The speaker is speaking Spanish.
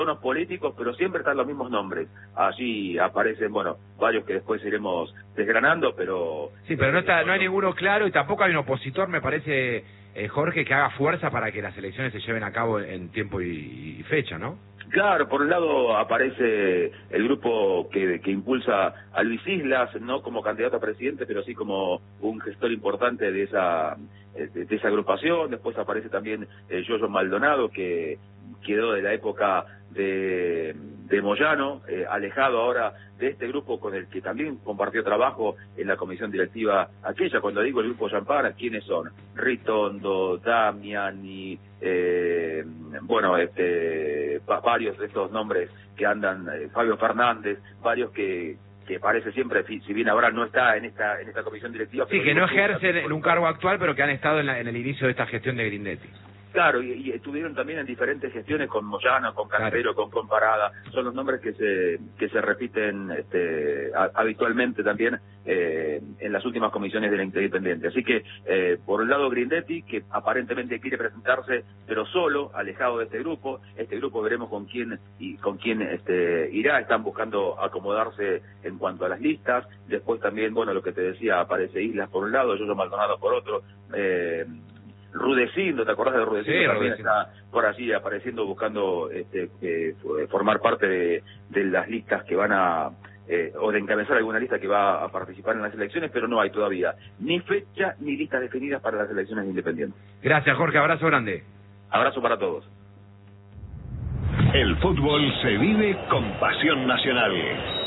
unos políticos, pero siempre están los mismos nombres. Allí aparecen, bueno, varios que después iremos desgranando, pero... Sí, pero no hay ninguno claro y tampoco hay un opositor, me parece, Jorge, que haga fuerza para que las elecciones se lleven a cabo en tiempo y fecha, ¿no? Claro, por un lado aparece el grupo que impulsa a Luis Islas, no como candidato a presidente, pero sí como un gestor importante de esa agrupación. Después aparece también Yoyo Maldonado, que quedó de la época de Moyano, alejado ahora de este grupo con el que también compartió trabajo en la comisión directiva aquella. Cuando digo el grupo Champara, ¿quiénes son? Ritondo, Damiani, bueno, varios de estos nombres que andan, Fabio Fernández, varios que parece siempre, si bien ahora no está en esta comisión directiva... Sí, que no ejercen en un cargo actual, pero que han estado en el inicio de esta gestión de Grindetti. Claro, y estuvieron también en diferentes gestiones con Moyano, con Cantero, con Parada. Son los nombres que se repiten habitualmente también en las últimas comisiones de la Independiente. Así que, por un lado, Grindetti, que aparentemente quiere presentarse, pero solo, alejado de este grupo. Este grupo veremos con quién irá. Están buscando acomodarse en cuanto a las listas. Después también, bueno, lo que te decía, aparece Islas por un lado, Yoyo Maldonado por otro. Rudecindo, ¿te acordás de Rudecindo? Sí, también Rudecindo. está por allí apareciendo, buscando formar parte de las listas que van a, o de encabezar alguna lista que va a participar en las elecciones, pero no hay todavía ni fecha ni listas definidas para las elecciones independientes. Gracias, Jorge, abrazo grande. Abrazo para todos. El fútbol se vive con pasión nacional.